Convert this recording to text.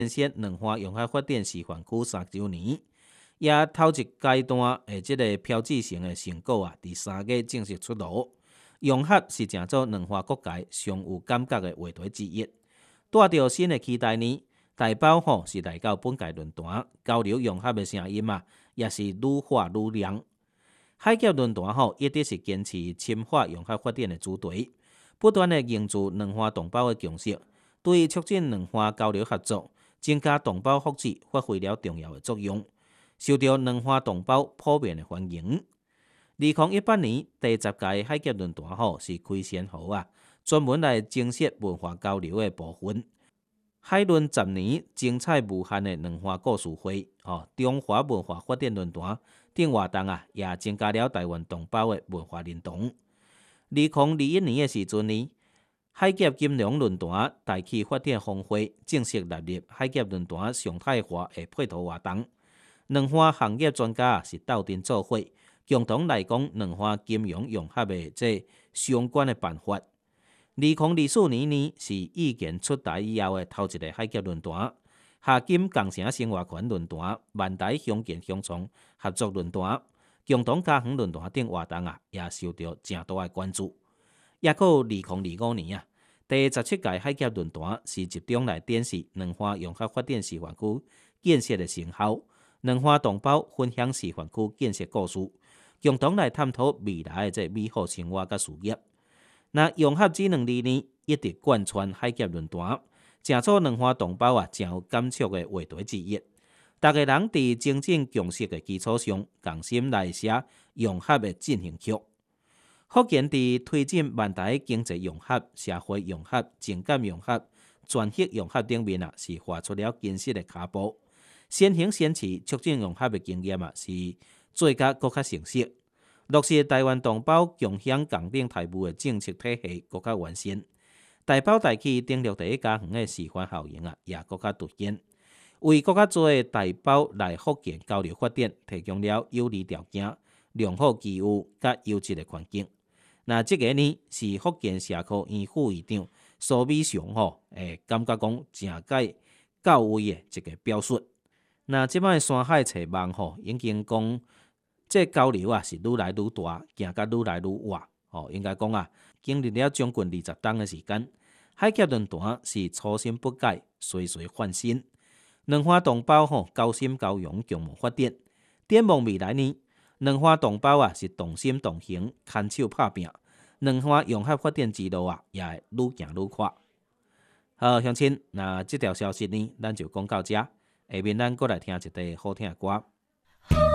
建设两化融合发展示范区3周年，也头一阶段的这个标志性的成果啊，伫3月正式出炉。融合是正做两化各界上有感觉的话题之一。带着新的期待呢，大包是来到本届论坛交流融合的声音啊，也是愈发愈亮。海峡论坛一直是坚持深化融合发展的主题，不断的凝聚两化同胞的共识，对促进两化交流合作、增加同胞福祉发挥了重要的作用，受到两化同胞普遍的欢迎。2018年第10届海峡论坛是开先河啊，专门来增设文化交流的部分。海论10年精彩无限的两化故事会，中华文化发展论坛等活动啊，也增加了台湾同胞的文化认同。2021年的时阵呢，海峡金融论坛大气发展峰会正式纳入海峡论坛常态化的配套活动。两化行业专家是斗阵做伙，共同来讲两化金融融合的这相关的办法。2024年呢，是意见出台以后的头一个海峡论坛，夏金共城生活圈论坛、万台乡建乡创合作论坛、共同家园论坛等活动啊，也受到正大的关注。也到2025年啊，第17届海峡论坛是集中来展示两化融合发展示范区建设的成效，两化同胞分享示范区建设故事，共同来探讨未来的这美好生活甲事业。那融合这2字呢，一直贯穿海峡论坛，正做两化同胞啊，真有感触的话题之一。大家人伫精进共识的基础上，共心来写融合的进行曲。福建伫推进万台经济融合、社会融合、情感融合、全域融合顶面啊，是画出了坚实的脚步。先行先试促进融合的经验啊，是做甲更较成熟。落实台湾同胞共享共顶台务的政策体系更较完善，大包大气登陆第一家园的示范效应啊，也更较凸显，为更较多的大包来福建交流发展提供了有利条件、良好机遇甲优质的环境。那这个呢，是福建社科院副院长苏美祥感觉讲正解到位的一个表述。那即摆山海采网已经讲。这交流啊是愈来愈大，行甲愈来愈远。应该讲啊，经历了将近20冬的时间，海峡论坛是初心不改，随随换新。两化同胞交心交融，共谋发展。展望未来呢，两化同胞啊是同心同行，牵手拍拼。两化融合发展之路啊，也会愈行愈快。好，乡亲，那这条消息呢，咱就讲到这。下面咱过来听一个好听的歌。